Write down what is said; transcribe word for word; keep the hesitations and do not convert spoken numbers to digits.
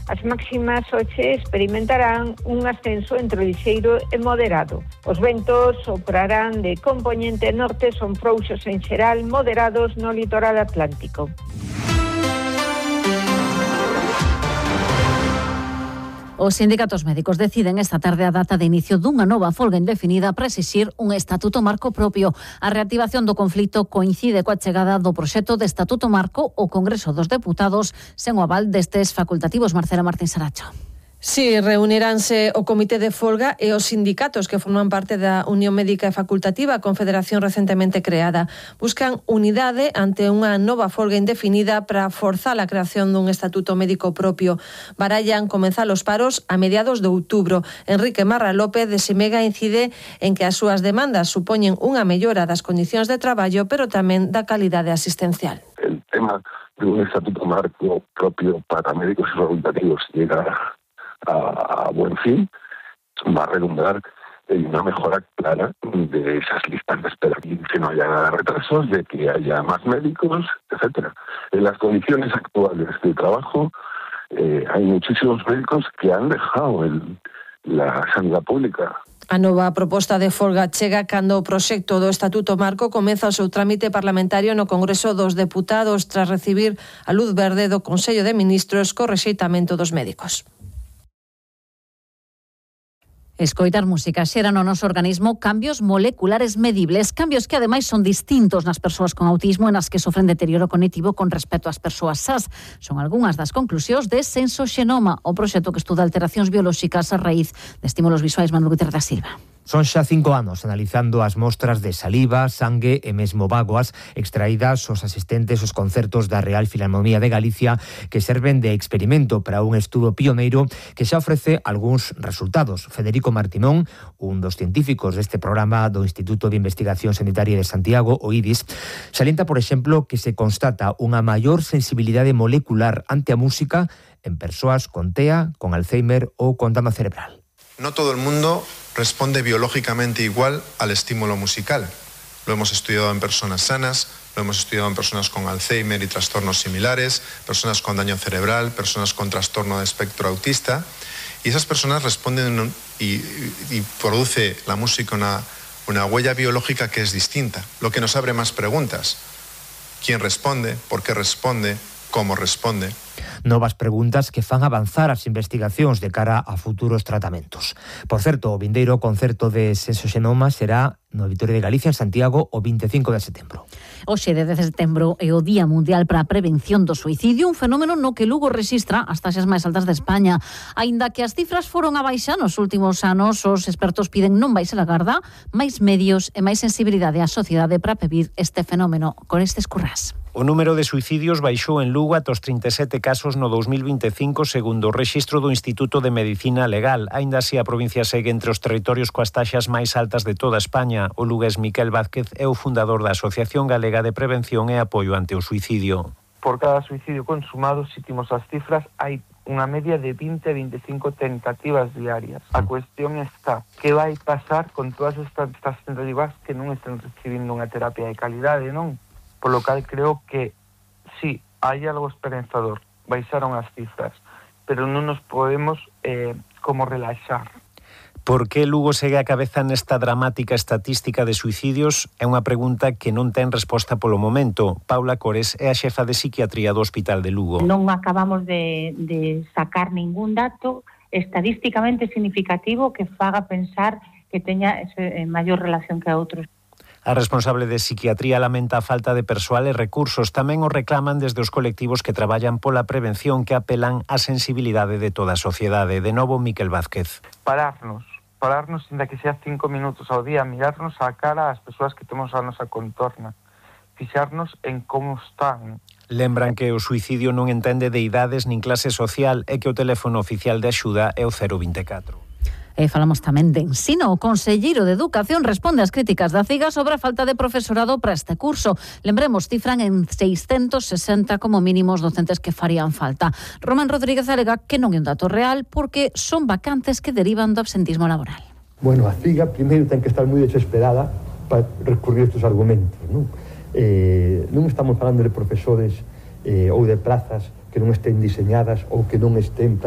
As máximas hoxe experimentarán un ascenso entre lixeiro e moderado. Os ventos soprarán de compoñente norte, son frouxos en xeral, moderados no litoral atlántico. Os sindicatos médicos deciden esta tarde a data de inicio dunha nova folga indefinida para exixir un estatuto marco propio. A reactivación do conflito coincide coa chegada do proxecto de estatuto marco ao Congreso dos Deputados sen o aval destes facultativos. Marcela Martín Saracho. Sí, reuniránse o Comité de Folga e os sindicatos que forman parte da Unión Médica e Facultativa, confederación recentemente creada. Buscan unidade ante unha nova folga indefinida para forzar a creación dun estatuto médico propio. Barallan comenzar os paros a mediados de outubro. Enrique Marra López de Simega incide en que as súas demandas supoñen unha mellora das condicións de traballo, pero tamén da calidade asistencial. El tema de un estatuto marco propio para médicos y facultativos llega A, a buen fin, va a redundar en una mejora clara de esas listas de espera, y que no haya retrasos, de que haya más médicos, etcétera. En las condiciones actuales de trabajo eh, hay muchísimos médicos que han dejado el, la sanidad pública. A nova proposta de folga chega cando o proxecto do Estatuto Marco comeza o seu trámite parlamentario no Congreso dos Deputados tras recibir a luz verde do Consello de Ministros co rexeitamento dos médicos. Escoitar música xera no noso organismo cambios moleculares medibles, cambios que ademais son distintos nas persoas con autismo e nas que sofren deterioro cognitivo con respecto ás persoas sás. Son algunhas das conclusións de Sensoxenoma, o proxecto que estuda alteracións biolóxicas a raíz de estímulos visuais. Manuel Gutiérrez da Silva. Son xa cinco anos analizando as mostras de saliva, sangue e mesmo bágoas extraídas os asistentes aos concertos da Real Filarmonía de Galicia, que serven de experimento para un estudo pioneiro que xa ofrece algúns resultados. Federico Martimón, un dos científicos deste programa do Instituto de Investigación Sanitaria de Santiago, o I D I S, salienta, por exemplo, que se constata unha maior sensibilidade molecular ante a música en persoas con T E A, con Alzheimer ou con dano cerebral. No todo el mundo responde biológicamente igual al estímulo musical. Lo hemos estudiado en personas sanas, lo hemos estudiado en personas con Alzheimer y trastornos similares, personas con daño cerebral, personas con trastorno de espectro autista. Y esas personas responden y, y produce la música una, una huella biológica que es distinta, lo que nos abre más preguntas. ¿Quién responde? ¿Por qué responde? ¿Cómo responde? Novas preguntas que fan avanzar as investigacións de cara a futuros tratamentos. Por certo, o vindeiro concerto de Sensoxenoma será no Auditorio de Galicia en Santiago o vinte e cinco de setembro. Hoxe, dez de setembro, é o Día Mundial para a Prevención do Suicidio, un fenómeno no que Lugo rexistra as taxas máis altas de España. Aínda que as cifras foron a baixa nos últimos anos, os expertos piden non baixar a garda, máis medios e máis sensibilidade á sociedade para prevenir este fenómeno. Con estes currás. O número de suicidios baixou en Lugo ata os trinta e sete casos no dous mil vinte e cinco, segundo o rexistro do Instituto de Medicina Legal. Aínda así, a provincia segue entre os territorios coas taxas máis altas de toda España. O lugués Miquel Vázquez é o fundador da Asociación Galega de Prevención e Apoio ante o Suicidio. Por cada suicidio consumado, se timos as cifras, hai unha media de vinte a veinticinco tentativas diarias. A cuestión está, que vai pasar con todas estas, estas tentativas que non están recibindo unha terapia de calidade, non? Por lo cal creo que sí, hai algo esperanzador, baixaron as cifras, pero non nos podemos eh, como relaxar. Por que Lugo segue a cabeza nesta dramática estatística de suicidios? É unha pregunta que non ten resposta polo momento. Paula Cores é a xefa de psiquiatría do Hospital de Lugo. Non acabamos de, de sacar ningún dato estadísticamente significativo que faga pensar que teña ese, maior relación que a outros. A responsable de psiquiatría lamenta a falta de persoal e recursos. Tamén o reclaman desde os colectivos que traballan pola prevención, que apelan á sensibilidade de toda a sociedade. De novo, Miquel Vázquez. Pararnos, pararnos, ainda que sea cinco minutos ao día, mirarnos á cara ás persoas que temos a nosa contorna, fixarnos en como están. Lembran que o suicidio non entende de idades nin clase social e que o teléfono oficial de axuda é o cero vinte e catro. E falamos tamén de ensino. O conselleiro de Educación responde ás críticas da CIGA sobre a falta de profesorado para este curso. Lembremos, cifran en seiscentos sesenta como mínimo os docentes que farían falta. Román Rodríguez alega que non é un dato real porque son vacantes que derivan do absentismo laboral. Bueno, a CIGA primeiro ten que estar moi desesperada para recurrir estes argumentos, non? Eh, non estamos falando de profesores eh, ou de plazas que non estén diseñadas ou que non estén